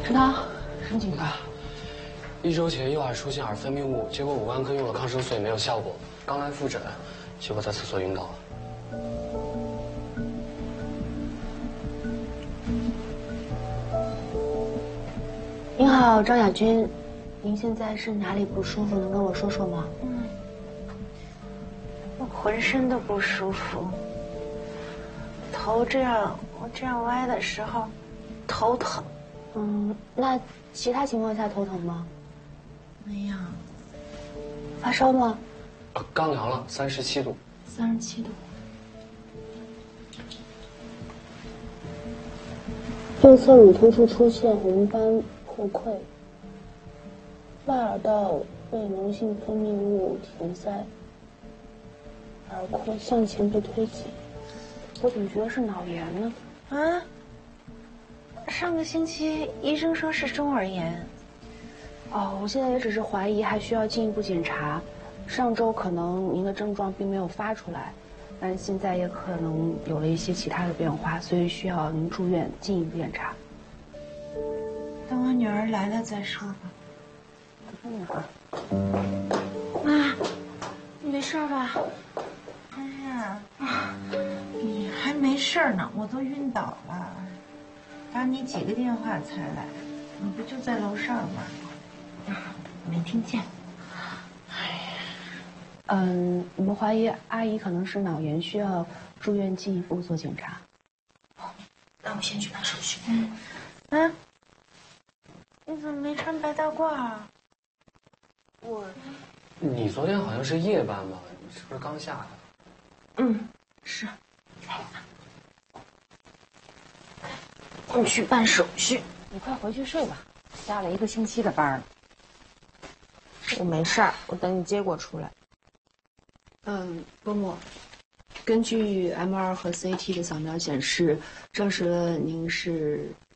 池塘，什么情况？ 1周前右耳出现耳分泌物，结果5万克用了抗生素也没有效果。刚来复诊，结果在厕所晕倒了。 您好，张亚军，您现在是哪里不舒服？能跟我说说吗？ 我浑身都不舒服，头这样歪的时候，头疼。 那其他情况下头疼吗？ 没有。 发烧吗？ 刚量了37度。 37度。右侧乳突处出现红斑破溃，外耳道被脓性分泌物填塞，耳廓向前被推挤。我怎么觉得是脑炎呢？ 啊？上个星期医生说是中耳炎。 哦，我现在也只是怀疑，还需要进一步检查。上周可能您的症状并没有发出来，但是现在也可能有了一些其他的变化，所以需要您住院进一步检查。 等我女儿来了再说吧。妈，你没事吧？真是啊，你还没事呢，我都晕倒了，打你几个电话才来，你不就在楼上吗？没听见。 我们怀疑阿姨可能是脑炎，需要住院进一步做检查。 那我先去拿手续。你怎么没穿白大褂啊？ 你昨天好像是夜班吧？你是不是刚下来？ 是。我去办手续。 你快回去睡吧，加了1个星期的班了。 我没事儿，我等你结果出来。 波莫，根据 MR 和 CT 的扫描显示，证实了您是